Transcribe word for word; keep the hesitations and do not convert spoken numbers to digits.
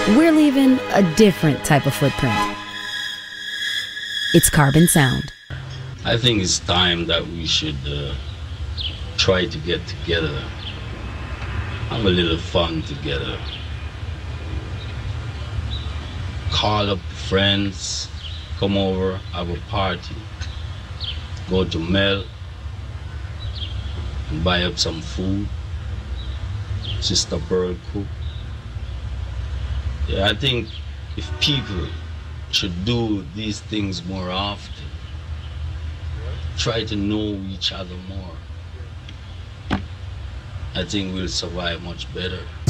we're leaving a different type of footprint. It's Carbon Sound. I think it's time that we should uh, try to get together, have a little fun together. Call up friends, come over, have a party, go to Mel and buy up some food. Sister Pearl cook. Yeah, I think if people should do these things more often, try to know each other more, I think we'll survive much better.